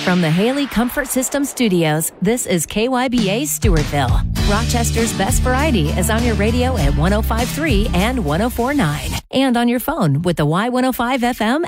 From the Haley Comfort System Studios, this is KYBA Stewartville. Rochester's best variety is on your radio at 105.3 and 104.9. And on your phone with the Y105 FM